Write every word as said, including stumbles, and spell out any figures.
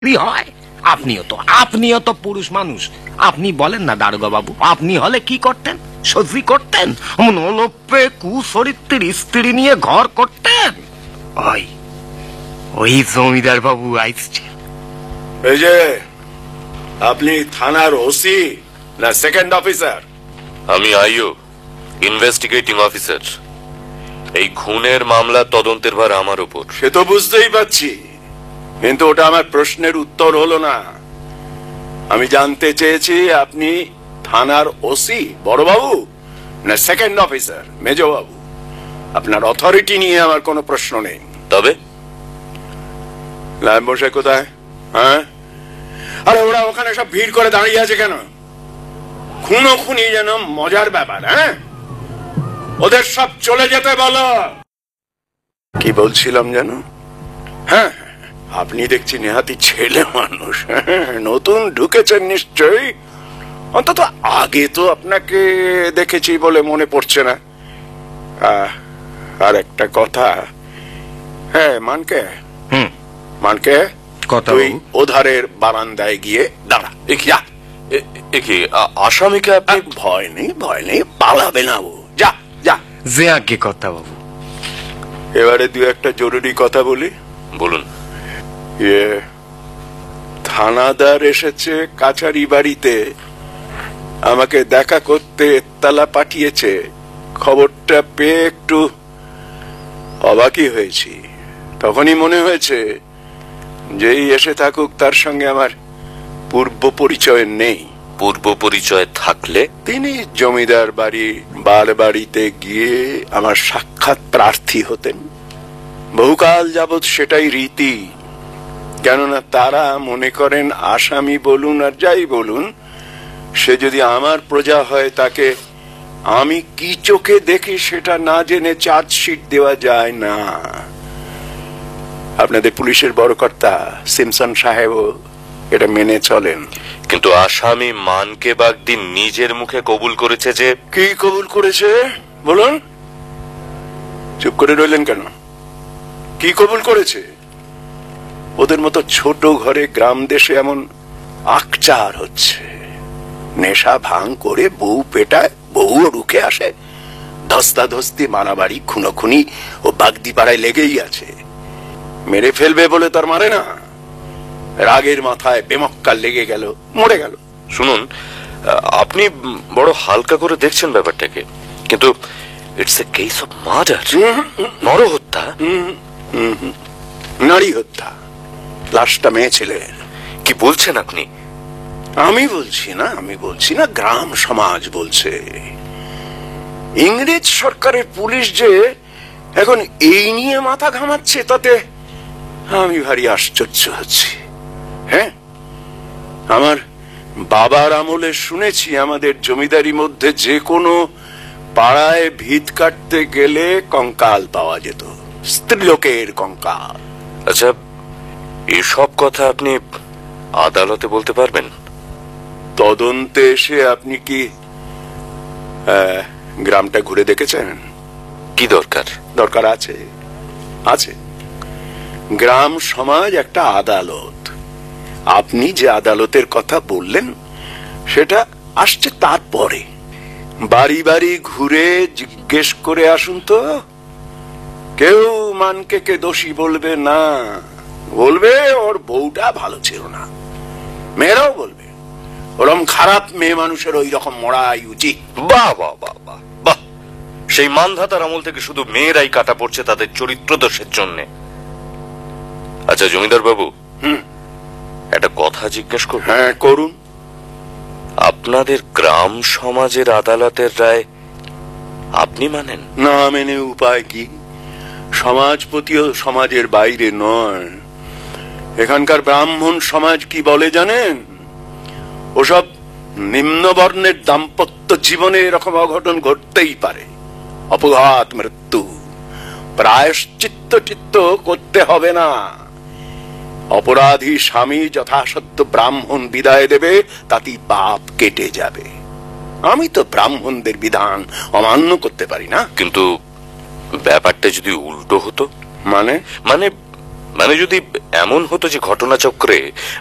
হয়? আপনিও তো আপনিও তো পুরুষ মানুষ। আপনি বলেন না দারোগা বাবু, আপনি হলে কি করতেন? সত্যি করতেন? নলপে কুচরিত্রের স্ত্রী নিয়ে ঘর করতেন? ওই ওই জমিদার বাবু আইসছে। এই যে আপনি থানার ওসি না সেকেন্ড অফিসার? আমি আইও, ইনভেস্টিগেটিং অফিসার। এই খুনের মামলা তদন্তের ভার আমার উপর। সে তো বুঝতেই পারছি, কিন্তু ওটা আমার প্রশ্নের উত্তর হলো না। আমি জানতে চেয়েছি আপনি থানার ওসি বড়বাবু না সেকেন্ড অফিসার মেজবাবু? আপনার অথরিটি নিয়ে আমার কোনো প্রশ্ন নেই। তবে লাইন বসে কোথায়? হ্যাঁ, আরে ওরা ওখানে সব ভিড় করে দাঁড়িয়ে আছে কেন? খুনো খুনি যেন মজার ব্যাপার। হ্যাঁ, ওদের সব চলে যেতে বলো। কি বলছিলাম যেন? হ্যাঁ, আপনি দেখছি নেহাতি ছেলে মানুষ, নতুন ঢুকেছেন নিশ্চয়ই। অন্তত আগে তো আপনাকে দেখেছি বলে মনে পড়ছে না। আর একটা কথা, হ্যাঁ মানকে হুম মানকে কথা তুই ওধারের বারান্দায় গিয়ে দাঁড়া। কি আসামিকে আপনি? ভয় নেই ভয় নেই, পালাবে না ও। যা যা। যে আগে কথা বাবু। এবারে দু একটা জরুরি কথা বলি। বলুন। ইয়ে, থানাদার এসেছে কাছারি বাড়িতে, আমাকে দেখা করতে এতলা পাঠিয়েছে। খবরটা পেয়ে একটু অবাকই হয়েছি। তখনই মনে হয়েছে যেই এসে থাকুক তার সঙ্গে আমার পূর্ব পরিচয় নেই। পূর্ব পরিচয় থাকলে? তিনি জমিদার বাড়ি বার বাড়িতে গিয়ে আমার সাক্ষাৎ প্রার্থী হতেন। বহুকাল যাবৎ সেটাই রীতি। কেননা তারা মনে করেন আসামি বলুন আর যাই বলুন, সে যদি আমার প্রজা হয় তাকে আমি কি চোখে দেখি সেটা না জেনে চার্জশিট দেওয়া যায় না। আপনাদের পুলিশের বড় কর্তা সিমসন সাহেবও এটা মেনে চলেন। কিন্তু আসামি মানকে বাগদি নিজের মুখে কবুল করেছে যে। কি কবুল করেছে বলুন? চুপ করে রইলেন কেন? কি কবুল করেছে? ওদের মতো ছোট ঘরে গ্রাম দেশে এমন আকচার হচ্ছে। নেশা ভাঙ করে বউ পেটায়, বউও রুখে আসে। ধস্তাধস্তি, মারামারি, খুনোখুনি ও বাগদি পাড়ায় লেগেই আছে। মেরে ফেলবে বলে তার মারে না, রাগের মাথায় বেমক্কা লেগে গেল, মরে গেল। শুনুন, আপনি বড় হালকা করে দেখছেন ব্যাপারটাকে, কিন্তু it's a case of murder, নরহত্যা। নারী হত্যা। লাশটা মেয়ে ছেলের। কি বলছেন আপনি? আমি বলছি না, আমি বলছি না, গ্রাম সমাজ বলছে। ইংরেজ সরকারের পুলিশ যে এখন এই নিয়ে মাথা ঘামাচ্ছে, তাতে আমি ভারী আশ্চর্য হচ্ছি। হ্যাঁ, আমার বাবার আমলে শুনেছি আমাদের জমিদারি মধ্যে যে কোনো পাড়ায় ভিত কাটতে গেলে কঙ্কাল পাওয়া যেত, স্ত্রীলোকের কঙ্কাল। আচ্ছা, এসব কথা আপনি আদালতে বলতে পারবেন? তদন্তে এসে আপনি কি গ্রামটা ঘুরে দেখেছেন? কি দরকার? দরকার আছে, আছে। গ্রাম সমাজ একটা আদালত। আপনি যে আদালতের কথা বললেন সেটা আসছে তারপরে। বাড়ি বাড়ি ঘুরে জিজ্ঞেস করে আসুন তো, কেউ মানকে কে দোষী বলবে না। বলবে ওর বউটা ভালো ছিল না। মেয়েরাও বলবে ওরকম খারাপ মেয়ে মানুষের ওই রকম মরাই উচিত। বাহ বাহ বাহ বাহ বাহ! সেই মানধাতার আমল থেকে শুধু মেয়েরাই কাটা পড়ছে তাদের চরিত্র দোষের জন্য। আচ্ছা জমিদার বাবু, হুম, একটা কথা জিজ্ঞেস করব? হ্যাঁ করুন। আপনাদের গ্রাম সমাজের আদালতের রায় আপনি মানেন না? মেনে উপায় কি? সমাজপতিও সমাজের বাইরে নয়। এখানকার ব্রাহ্মণ সমাজ কি বলে জানেন? ওসব নিম্নবর্ণের দাম্পত্য জীবনে এরকম অঘটন ঘটতেই পারে, অপঘাত, মৃত্যু। প্রায়শ্চিত্ত চিত্ত করতে হবে না। অপরাধী স্বামী যথাসত্য ব্রাহ্মণ বিদায় দেবে, তাতেই পাপ কেটে যাবে। আমি তো ব্রাহ্মণদের বিধান অমান্য করতে পারি না। কিন্তু ব্যাপারটা যদি উল্টো হতো? মানে? মানে মানে যদি এমন হতো যে ঘটনাচক্রে